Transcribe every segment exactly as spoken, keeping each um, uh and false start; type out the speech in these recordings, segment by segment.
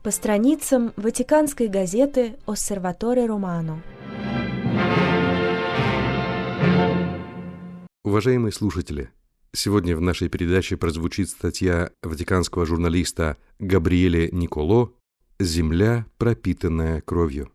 по страницам ватиканской газеты «Оссерваторе Романо». Уважаемые слушатели, сегодня в нашей передаче прозвучит статья ватиканского журналиста Габриэле Николо «Земля, пропитанная кровью».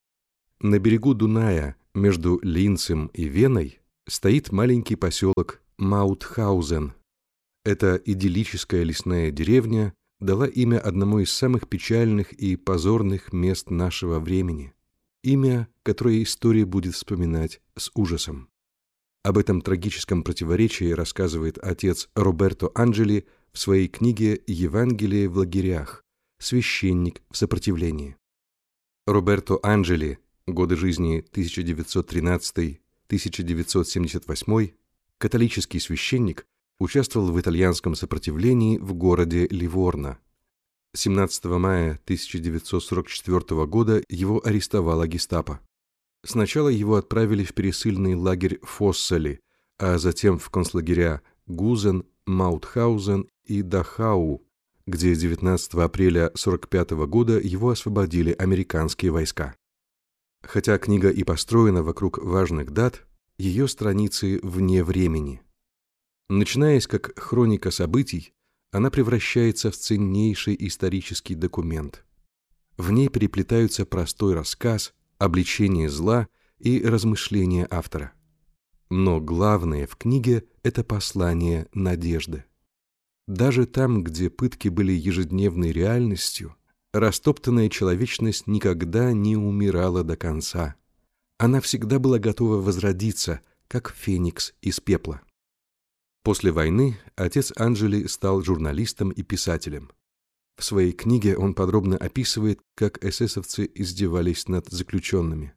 На берегу Дуная, между Линцем и Веной, стоит маленький поселок Маутхаузен. Эта идиллическая лесная деревня дала имя одному из самых печальных и позорных мест нашего времени, имя, которое история будет вспоминать с ужасом. Об этом трагическом противоречии рассказывает отец Роберто Анджели в своей книге «Евангелие в лагерях. Священник в сопротивлении». Роберто Анджели, годы жизни тысяча девятьсот тринадцатый — тысяча девятьсот семьдесят восьмой, католический священник, участвовал в итальянском сопротивлении в городе Ливорно. семнадцатого мая тысяча девятьсот сорок четвёртого года его арестовала гестапо. Сначала его отправили в пересыльный лагерь Фоссали, а затем в концлагеря Гузен, Маутхаузен и Дахау, где девятнадцатого апреля сорок пятого года его освободили американские войска. Хотя книга и построена вокруг важных дат, ее страницы вне времени. Начинаясь как хроника событий, она превращается в ценнейший исторический документ. В ней переплетаются простой рассказ, обличение зла и размышления автора. Но главное в книге – это послание надежды. Даже там, где пытки были ежедневной реальностью, растоптанная человечность никогда не умирала до конца. Она всегда была готова возродиться, как феникс из пепла. После войны отец Анджели стал журналистом и писателем. В своей книге он подробно описывает, как эсэсовцы издевались над заключенными.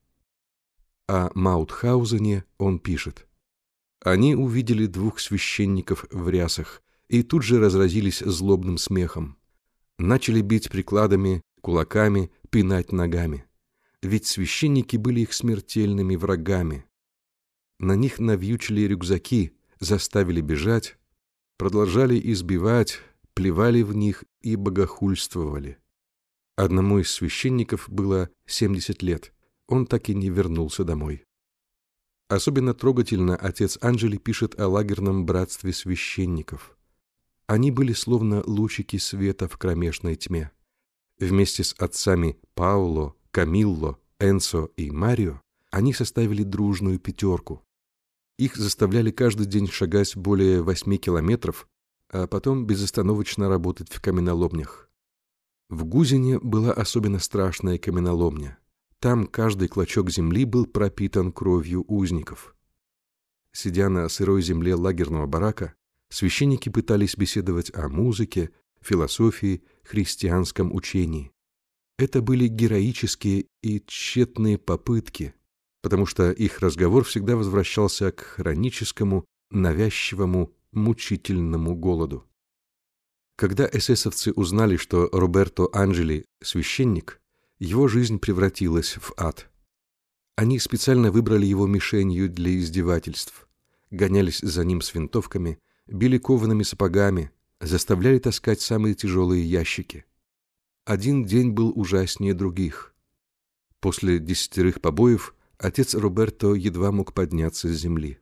О Маутхаузене он пишет: «Они увидели двух священников в рясах и тут же разразились злобным смехом. Начали бить прикладами, кулаками, пинать ногами. Ведь священники были их смертельными врагами. На них навьючили рюкзаки, заставили бежать, продолжали избивать, плевали в них и богохульствовали. Одному из священников было семьдесят лет, он так и не вернулся домой». Особенно трогательно отец Анджели пишет о лагерном братстве священников. Они были словно лучики света в кромешной тьме. Вместе с отцами Пауло, Камилло, Энцо и Марио они составили дружную пятерку. Их заставляли каждый день шагать более восьми километров, а потом безостановочно работать в каменоломнях. В Гузене была особенно страшная каменоломня. Там каждый клочок земли был пропитан кровью узников. Сидя на сырой земле лагерного барака, священники пытались беседовать о музыке, философии, христианском учении. Это были героические и тщетные попытки, потому что их разговор всегда возвращался к хроническому, навязчивому, мучительному голоду. Когда эсэсовцы узнали, что Роберто Анджели – священник, его жизнь превратилась в ад. Они специально выбрали его мишенью для издевательств, гонялись за ним с винтовками, били коваными сапогами, заставляли таскать самые тяжелые ящики. Один день был ужаснее других. После десятерых побоев отец Роберто едва мог подняться с земли.